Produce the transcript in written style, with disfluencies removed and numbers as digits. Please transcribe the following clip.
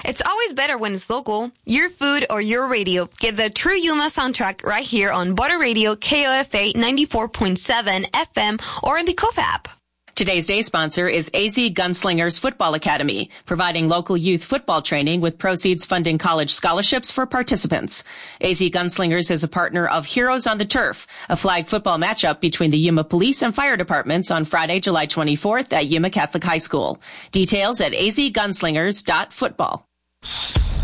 It's always better when it's local. Your food or your radio. Get the true Yuma soundtrack right here on Butter Radio KOFA 94.7 FM or in the KOFA app. Today's day sponsor is AZ Gunslingers Football Academy, providing local youth football training with proceeds funding college scholarships for participants. AZ Gunslingers is a partner of Heroes on the Turf, a flag football matchup between the Yuma Police and Fire Departments on Friday, July 24th at Yuma Catholic High School. Details at azgunslingers.football.